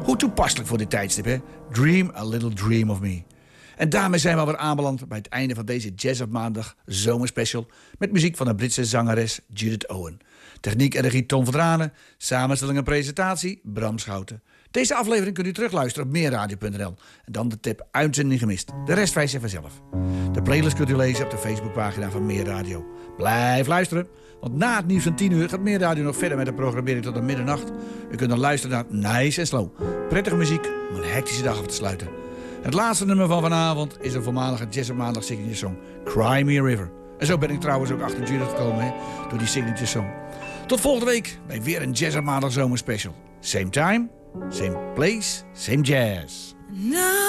Hoe toepasselijk voor dit tijdstip, hè? Dream a little dream of me. En daarmee zijn we alweer aanbeland bij het einde van deze Jazz op Maandag zomerspecial met muziek van de Britse zangeres Judith Owen. Techniek en regie Tom van Dranen, samenstelling en presentatie Bram Schouten. Deze aflevering kunt u terugluisteren op meerradio.nl. En dan de tip uitzending gemist. De rest wijst je vanzelf. De playlist kunt u lezen op de Facebookpagina van Meerradio. Blijf luisteren, want na het nieuws van 10 uur gaat Meerradio nog verder met de programmering tot de middernacht. U kunt dan luisteren naar Nice en Slow. Prettige muziek om een hectische dag af te sluiten. Het laatste nummer van vanavond is een voormalige Jazz op Maandag signature song, Cry Me a River. En zo ben ik trouwens ook achter Judith gekomen, hè, door die signature song. Tot volgende week bij weer een Jazz op Maandag zomerspecial. Same time, same place, same jazz. No.